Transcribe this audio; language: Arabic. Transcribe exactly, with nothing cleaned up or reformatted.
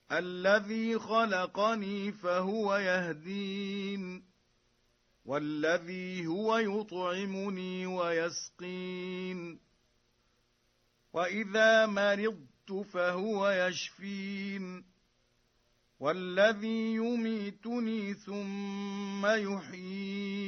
الذي خلقني فهو يهدين والذي هو يطعمني ويسقين وإذا مرضت فهو يشفين والذي يميتني ثم يحيين